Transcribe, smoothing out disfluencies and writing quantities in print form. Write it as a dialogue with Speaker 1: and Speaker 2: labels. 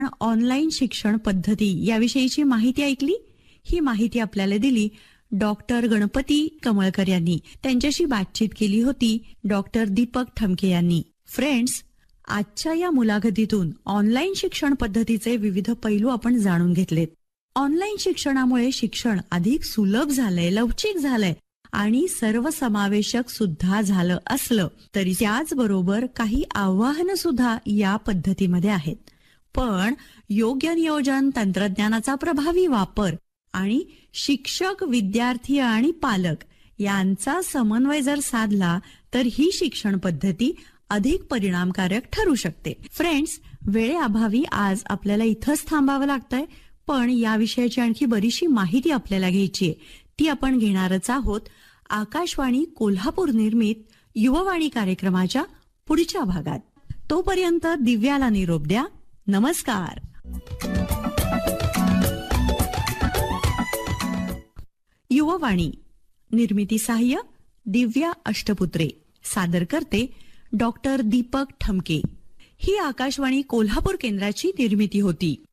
Speaker 1: Online शिक्षण पद्धती याविषयीची माहिती ऐकली. ही माहिती आपल्याला दिली डॉक्टर गणपती कमळकर यांनी. त्यांच्याशी बातचीत केली होती डॉक्टर दीपक ठमके यांनी. फ्रेंड्स, आजच्या या मुलाखतीतून ऑनलाईन शिक्षण पद्धतीचे विविध पैलू आपण जाणून घेतलेत. ऑनलाईन शिक्षणामुळे शिक्षण अधिक सुलभ झालंय, लवचिक झालंय आणि सर्वसमावेशक सुद्धा झालं असलं तरी त्याचबरोबर काही आव्हानं सुद्धा या पद्धतीमध्ये आहेत. पण योग्य नियोजन, तंत्रज्ञानाचा प्रभावी वापर आणि शिक्षक, विद्यार्थी आणि पालक यांचा समन्वय जर साधला तर ही शिक्षण पद्धती अधिक परिणामकारक ठरू शकते. फ्रेंड्स, वेळेअभावी आज आपल्याला इथंच थांबावं लागतंय, पण या विषयाची आणखी बरीचशी माहिती आपल्याला घ्यायची आहे. ती आपण घेणारच आहोत आकाशवाणी कोल्हापूर निर्मित युववाणी कार्यक्रमाच्या पुढच्या भागात. तोपर्यंत दिव्याला निरोप द्या. नमस्कार. युववाणी निर्मिती सहाय्य दिव्या अष्टपुत्रे. सादर करते डॉक्टर दीपक ठमके. ही आकाशवाणी कोल्हापूर केंद्राची निर्मिती होती.